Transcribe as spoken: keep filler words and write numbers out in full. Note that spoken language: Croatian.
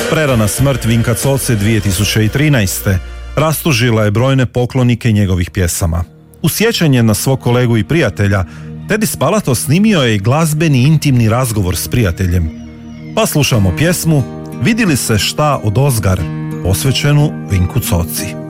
Prerana smrt Vinka Coce dvije tisuće trinaeste. rastužila je brojne poklonike njegovih pjesama. U sjećanje na svog kolegu i prijatelja, Teddy Spalato snimio je i glazbeni intimni razgovor s prijateljem. Pa slušamo pjesmu Vidi li se šta od ozgar, posvećenu Vinku Coci.